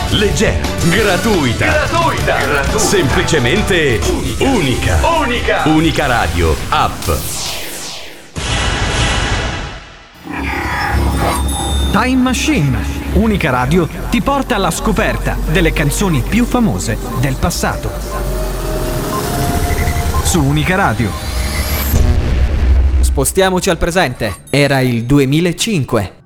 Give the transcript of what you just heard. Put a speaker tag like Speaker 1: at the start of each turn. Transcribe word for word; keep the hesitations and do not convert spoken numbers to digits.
Speaker 1: leggera, gratuita,
Speaker 2: Gratuita. Gratuita.
Speaker 1: semplicemente unica.
Speaker 2: Unica.
Speaker 1: Unica Radio App.
Speaker 3: Time Machine. Unica Radio ti porta alla scoperta delle canzoni più famose del passato. Su Unica Radio.
Speaker 4: Spostiamoci al presente. Era il duemilacinque.